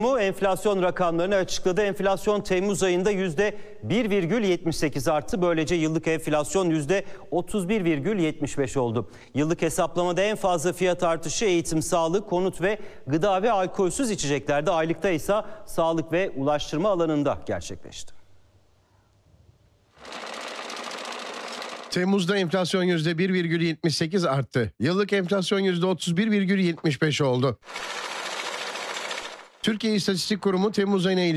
Enflasyon rakamlarını açıkladı. Enflasyon Temmuz ayında %1,78 arttı. Böylece yıllık enflasyon %31,75 oldu. Yıllık hesaplamada en fazla fiyat artışı eğitim, sağlık, konut ve gıda ve alkolsüz içeceklerde, aylıkta ise sağlık ve ulaştırma alanında gerçekleşti. Temmuz'da enflasyon %1,78 arttı. Yıllık enflasyon %31,75 oldu. Türkiye İstatistik Kurumu Temmuz ayına